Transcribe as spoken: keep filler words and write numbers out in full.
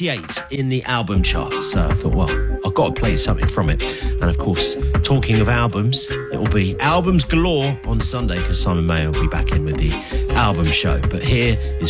twenty-eight in the album charts. So I thought, well, I've got to play something from it. And of course, talking of albums, it will be albums galore on Sunday because Simon Mayer will be back in with the album show. But here is